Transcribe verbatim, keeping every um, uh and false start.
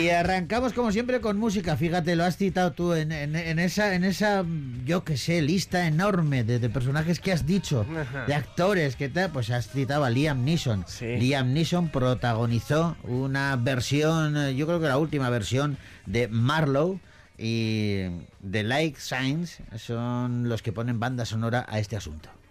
Y arrancamos como siempre con música. Fíjate, lo has citado tú en, en, en esa, en esa, yo que sé, lista enorme de, de personajes que has dicho, Ajá. de actores que tal, pues has citado a Liam Neeson. Sí. Liam Neeson protagonizó una versión, yo creo que la última versión de Marlowe, y The Like Signs son los que ponen banda sonora a este asunto.